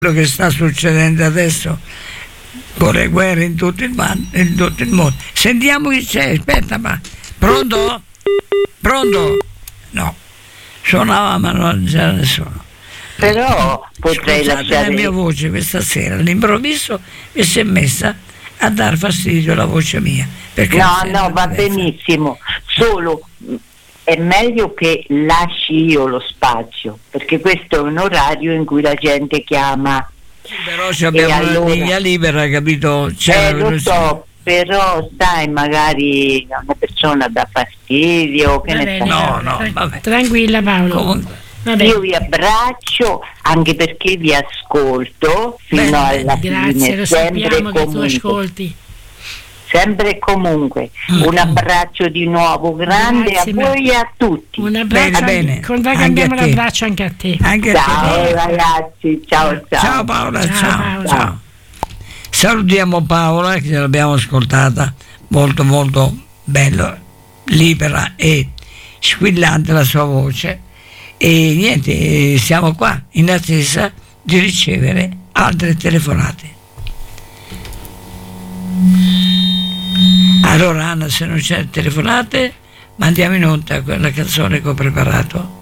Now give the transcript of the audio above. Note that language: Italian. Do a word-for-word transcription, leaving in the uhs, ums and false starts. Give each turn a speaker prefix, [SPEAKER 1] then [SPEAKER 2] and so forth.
[SPEAKER 1] quello che sta succedendo adesso con le guerre in tutto il, man- in tutto il mondo. Sentiamo chi c'è, aspetta, ma pronto? Pronto? No, suonava ma non c'era nessuno.
[SPEAKER 2] Però potrei
[SPEAKER 1] Scusate
[SPEAKER 2] lasciare
[SPEAKER 1] la mia voce questa sera, all'improvviso mi si è messa a dar fastidio la voce mia. Perché
[SPEAKER 2] no no va diversa. Benissimo, solo è meglio che lasci io lo spazio, perché questo è un orario in cui la gente chiama.
[SPEAKER 1] Però abbiamo
[SPEAKER 2] allora,
[SPEAKER 1] una linea libera, capito? C'è
[SPEAKER 2] eh, lo so, però sai, magari una persona dà fastidio, che
[SPEAKER 3] Va
[SPEAKER 2] ne
[SPEAKER 3] bene,
[SPEAKER 2] sai.
[SPEAKER 1] No, no, vabbè.
[SPEAKER 3] Tranquilla Paolo.
[SPEAKER 1] Comunque,
[SPEAKER 2] io vi abbraccio anche perché vi ascolto fino
[SPEAKER 1] bene,
[SPEAKER 2] alla
[SPEAKER 3] grazie,
[SPEAKER 2] fine,
[SPEAKER 3] lo
[SPEAKER 2] sempre
[SPEAKER 3] sappiamo
[SPEAKER 2] e
[SPEAKER 3] che tu
[SPEAKER 2] comunque.
[SPEAKER 3] ascolti.
[SPEAKER 2] Sempre e comunque.
[SPEAKER 1] Mm.
[SPEAKER 2] Un abbraccio di nuovo grande
[SPEAKER 3] Grazie,
[SPEAKER 2] a voi e a tutti.
[SPEAKER 3] Un abbraccio,
[SPEAKER 1] Bene, bene.
[SPEAKER 3] anche, con-
[SPEAKER 1] Anche
[SPEAKER 3] cambiamo
[SPEAKER 1] a te.
[SPEAKER 3] l'abbraccio anche a te.
[SPEAKER 1] anche a
[SPEAKER 2] Ciao
[SPEAKER 1] te.
[SPEAKER 2] ragazzi, ciao ciao.
[SPEAKER 1] Ciao Paola,
[SPEAKER 3] Ciao,
[SPEAKER 1] ciao,
[SPEAKER 3] Paola.
[SPEAKER 1] ciao. Salutiamo Paola che l'abbiamo ascoltata, molto molto bella, libera e squillante la sua voce. E niente, siamo qua in attesa di ricevere altre telefonate. Allora Anna, se non c'è telefonate, mandiamo in onda quella canzone che ho preparato.